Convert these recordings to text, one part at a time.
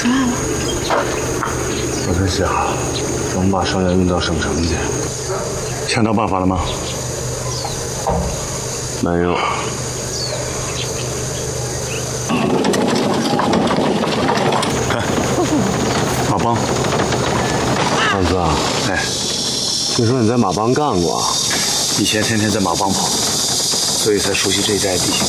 出来了。 我在想，我们把伤员运到省城去。想到办法了吗？没有。看，马帮。二哥，哎，听说你在马帮干过啊？以前天天在马帮跑，所以才熟悉这一带的地形。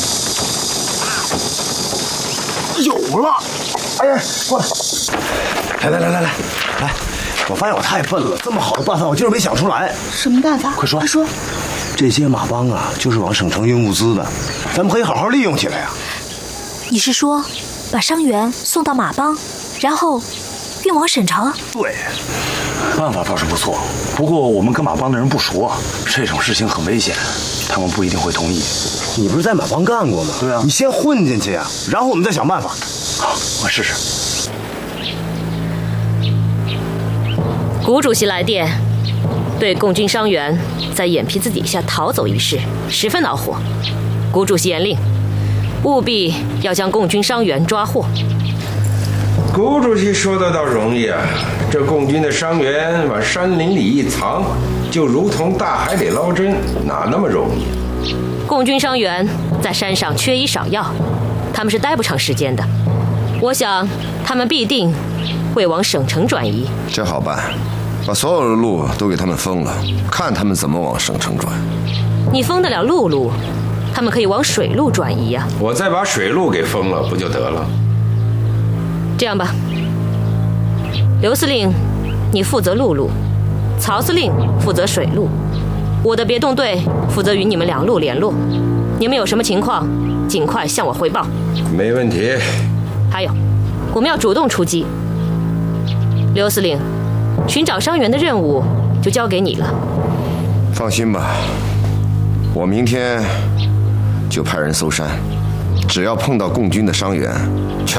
有了！哎呀，过来！来！我发现我太笨了，这么好的办法我就是没想出来。 什么办法？ 快说！ 快说！ 这些马帮啊，就是往省城运物资的，咱们可以好好利用起来呀。 你是说，把伤员送到马帮，然后运往省城？ 对，办法倒是不错，不过我们跟马帮的人不熟啊，这种事情很危险，他们不一定会同意。你不是在马帮干过吗？对啊，你先混进去呀，然后我们再想办法。好，我试试。 谷主席来电，对共军伤员在眼皮子底下逃走一事十分恼火。谷主席严令，务必要将共军伤员抓获。 谷主席说的倒容易啊，这共军的伤员往山林里一藏，就如同大海里捞针，哪那么容易？ 共军伤员在山上缺医少药，他们是待不长时间的。我想他们必定会往省城转移。 这好办，把所有的路都给他们封了，看他们怎么往省城转。 你封得了陆路，他们可以往水路转移呀。 我再把水路给封了，不就得了？ 这样吧，刘司令，你负责陆路，曹司令负责水路，我的别动队负责与你们两路联络。你们有什么情况，尽快向我汇报。 没问题。 还有，我们要主动出击。刘司令，寻找伤员的任务就交给你了。 放心吧，我明天就派人搜山，只要碰到共军的伤员，